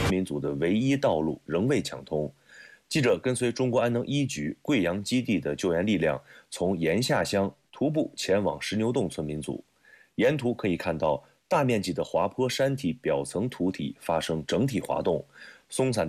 民组的唯一道路仍未抢通。记者跟随中国安能一局贵阳基地的救援力量，从岩下乡徒步前往石牛洞村民组。沿途可以看到大面积的滑坡山体表层土体发生整体滑动，松散